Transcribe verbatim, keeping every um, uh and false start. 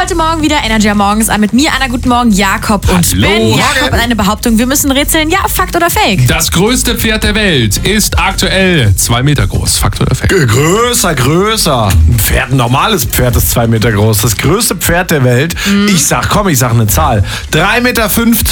heute Morgen wieder Energy Morgens an mit mir, Anna. Guten Morgen, Jakob und Hallo. Ben. Jakob hat eine Behauptung, wir müssen rätseln. Ja, Fakt oder Fake? Das größte Pferd der Welt ist aktuell zwei Meter groß. Fakt oder Fake? G- Größer, größer. Ein Pferd, ein normales Pferd ist zwei Meter groß. Das größte Pferd der Welt. Ich sag, komm, ich sag eine Zahl. drei Meter fünfzig.